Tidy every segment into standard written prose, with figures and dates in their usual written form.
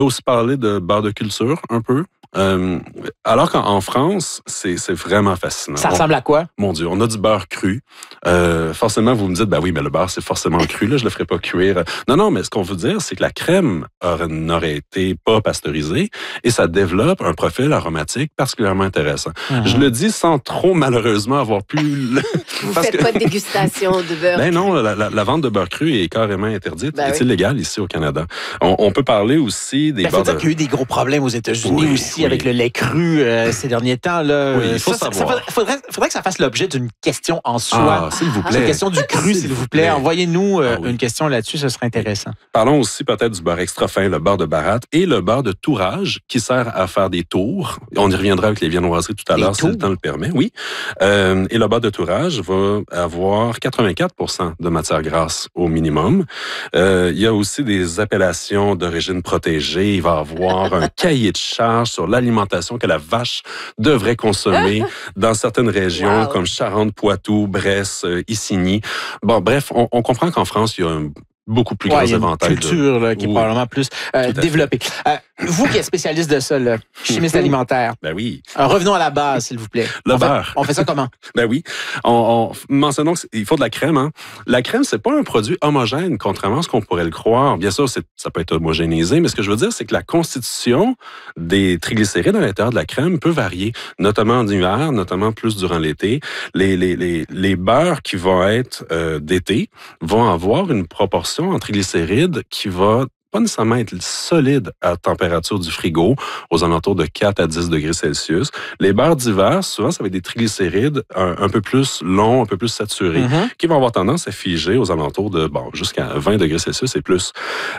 peut aussi parler de beurre de culture un peu. Alors qu'en France, c'est vraiment fascinant. Ça ressemble à quoi? Mon Dieu, on a du beurre cru. Forcément, vous me dites, ben oui, mais le beurre, c'est forcément cru. Là, je le ferai pas cuire. Non, mais ce qu'on veut dire, c'est que la crème n'aurait été pas pasteurisée et ça développe un profil aromatique particulièrement intéressant. Je le dis sans trop, malheureusement, avoir pu... Vous faites pas de dégustation de beurre Ben cru. non, la vente de beurre cru est carrément interdite. Ben est oui. illégale ici au Canada. On peut parler aussi des Il faut beurres dire de... qu'il y a eu des gros problèmes aux États-Unis aussi avec le lait cru ces derniers temps. Là. Oui, il faut savoir. Faudrait que ça fasse l'objet d'une question en soi. S'il vous plaît. La question du cru, s'il vous plaît. Envoyez-nous oui. une question là-dessus, ce serait intéressant. Parlons aussi peut-être du beurre extra fin, le beurre de baratte et le beurre de tourage qui sert à faire des tours. On y reviendra avec les viennoiseries tout à l'heure si le temps le permet. Oui. Et le beurre de tourage va avoir 84% de matière grasse au minimum. Il y a aussi des appellations d'origine protégée. Il va avoir un cahier de charge sur l'alimentation que la vache devrait consommer dans certaines régions comme Charente, Poitou, Bresse, Isigny. Bon, bref, on comprend qu'en France, il y a un beaucoup plus grand éventail de culture là, qui est probablement plus développée. Vous qui êtes spécialiste de ça, là, chimiste alimentaire. Ben oui. Revenons à la base, s'il vous plaît. Le beurre. On fait ça comment? Ben oui. Mentionnons qu'il faut de la crème. Hein. La crème, c'est pas un produit homogène, contrairement à ce qu'on pourrait le croire. Bien sûr, ça peut être homogénéisé, mais ce que je veux dire, c'est que la constitution des triglycérides à l'intérieur de la crème peut varier, notamment en hiver, notamment plus durant l'été. Les beurres qui vont être d'été vont avoir une proportion en triglycérides qui va pas nécessairement être solide à température du frigo, aux alentours de 4 à 10 degrés Celsius. Les beurres d'hiver, souvent, ça va être des triglycérides un peu plus longs, un peu plus saturés, qui vont avoir tendance à figer aux alentours de, jusqu'à 20 degrés Celsius et plus.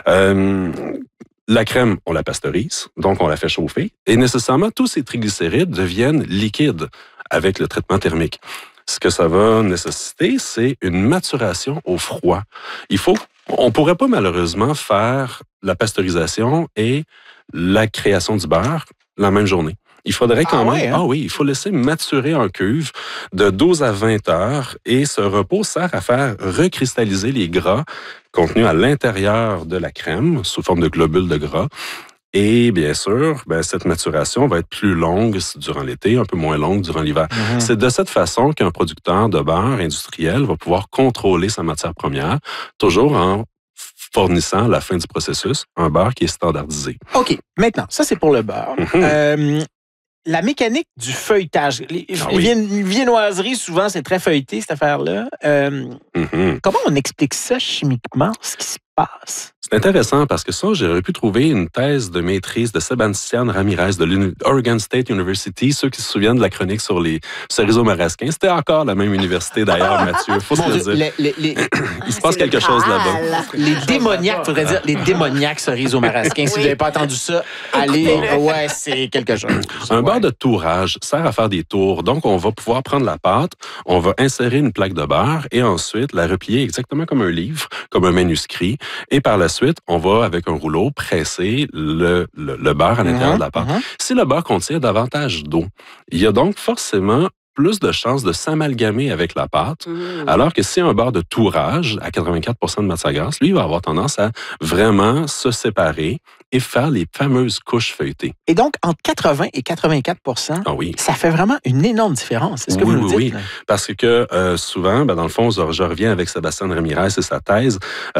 La crème, on la pasteurise, donc on la fait chauffer, et nécessairement, tous ces triglycérides deviennent liquides avec le traitement thermique. Ce que ça va nécessiter, c'est une maturation au froid. On pourrait pas malheureusement faire la pasteurisation et la création du beurre la même journée. Il faudrait quand même... Ah oui, il faut laisser maturer en cuve de 12 à 20 heures et ce repos sert à faire recristalliser les gras contenus à l'intérieur de la crème sous forme de globules de gras. Et bien sûr, cette maturation va être plus longue durant l'été, un peu moins longue durant l'hiver. C'est de cette façon qu'un producteur de beurre industriel va pouvoir contrôler sa matière première, toujours en fournissant à la fin du processus un beurre qui est standardisé. OK. Maintenant, ça, c'est pour le beurre. La mécanique du feuilletage. Les viennoiseries, souvent, c'est très feuilleté, cette affaire-là. Comment on explique ça chimiquement, ce qui se passe? C'est intéressant parce que ça, j'aurais pu trouver une thèse de maîtrise de Sebastián Ramírez de l'Oregon State University. Ceux qui se souviennent de la chronique sur les ceriseaux marasquins, c'était encore la même université d'ailleurs, Mathieu. Faut se le dire. Il se passe quelque chose là-bas. Les démoniaques, faudrait dire les démoniaques ceriseaux marasquins. Si vous n'avez pas entendu ça, allez. Ouais, c'est quelque chose. Un beurre de tourage sert à faire des tours. Donc, on va pouvoir prendre la pâte, on va insérer une plaque de beurre et ensuite la replier exactement comme un livre, comme un manuscrit. Et par la suite, on va, avec un rouleau, presser le beurre à l'intérieur de la pâte. Si le beurre contient davantage d'eau, il y a donc forcément plus de chances de s'amalgamer avec la pâte, alors que si un beurre de tourage à 84% de matière grasse, lui, il va avoir tendance à vraiment se séparer et faire les fameuses couches feuilletées. Et donc, entre 80 et 84%, ça fait vraiment une énorme différence. Est-ce que vous nous dites? Oui, parce que souvent, dans le fond, je reviens avec Sebastián Ramírez et sa thèse,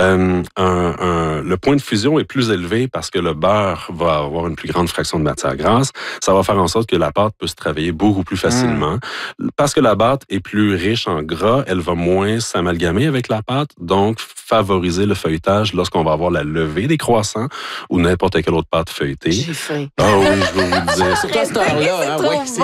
le point de fusion est plus élevé parce que le beurre va avoir une plus grande fraction de matière grasse. Ça va faire en sorte que la pâte peut se travailler beaucoup plus facilement. Parce que la pâte est plus riche en gras, elle va moins s'amalgamer avec la pâte, donc favoriser le feuilletage lorsqu'on va avoir la levée des croissants ou n'importe quelle autre pâte feuilletée. J'ai faim. Ah oui, je vais vous le dire. Surtout à cette heure-là.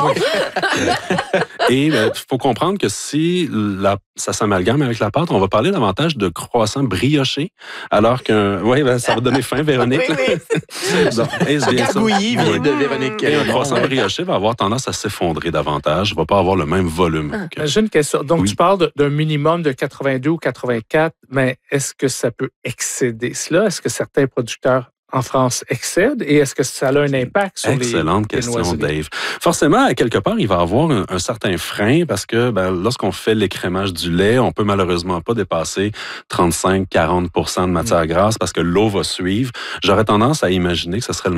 Et il faut comprendre que si ça s'amalgame avec la pâte, on va parler davantage de croissants briochés, alors qu'un... Oui, ça va donner faim, Véronique. Gargouillis vient de Véronique. Et un croissant brioché va avoir tendance à s'effondrer davantage, va pas avoir le même volume. J'ai une question. Donc, tu parles d'un minimum de 82 ou 84, mais est-ce que ça peut excéder cela? Est-ce que certains producteurs en France excède et est-ce que ça a un impact sur Excellente question, Dave. Forcément, à quelque part, il va y avoir un certain frein parce que lorsqu'on fait l'écrémage du lait, on peut malheureusement pas dépasser 35-40% de matière grasse parce que l'eau va suivre. J'aurais tendance à imaginer que ce serait le